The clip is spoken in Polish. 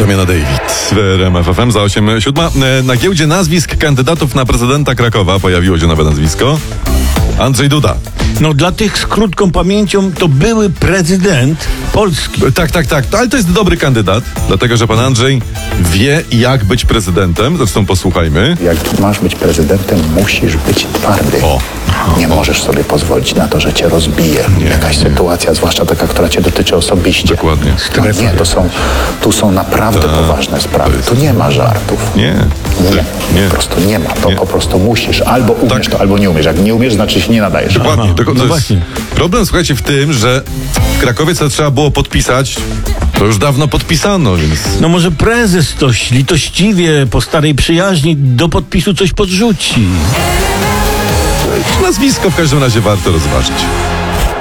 Damiana David w RMF FM za 8:07. Na giełdzie nazwisk kandydatów na prezydenta Krakowa pojawiło się nowe nazwisko. Andrzej Duda. No dla tych z krótką pamięcią to były prezydent Polski. Tak, ale to jest dobry kandydat, dlatego że pan Andrzej wie, jak być prezydentem. Zresztą posłuchajmy. Jak masz być prezydentem, musisz być twardy. Nie możesz sobie pozwolić na to, że cię rozbije jakaś sytuacja, zwłaszcza taka, która cię dotyczy osobiście. Dokładnie. No nie, tu są naprawdę poważne sprawy. Tu nie ma żartów. Nie. Po prostu nie ma. To po prostu musisz. Albo umiesz to, albo nie umiesz. Jak nie umiesz, znaczy się nie nadajesz. Dokładnie. To jest właśnie. Problem, słuchajcie, w tym, że w Krakowie co trzeba było podpisać, to już dawno podpisano, więc... No może prezes coś litościwie, po starej przyjaźni do podpisu coś podrzuci. Nazwisko w każdym razie warto rozważyć.